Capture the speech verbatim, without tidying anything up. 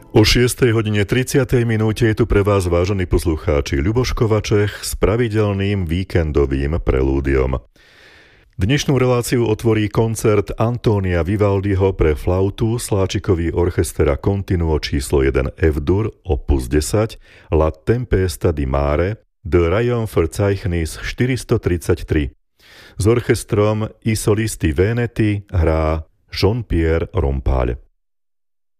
O šiestej hodine tridsiatej minúte je tu pre vás, vážení poslucháči, Ľuboš Kovačech s pravidelným víkendovým prelúdiom. Dnešnú reláciu otvorí koncert Antónia Vivaldiho pre flautu, sláčikový orchester a continuo číslo jeden F-dur, opus desať, La Tempesta di Mare, The Rayonverzeichnis štyristotridsaťtri. S orchestrom I solisti Veneti hrá Jean-Pierre Rompal.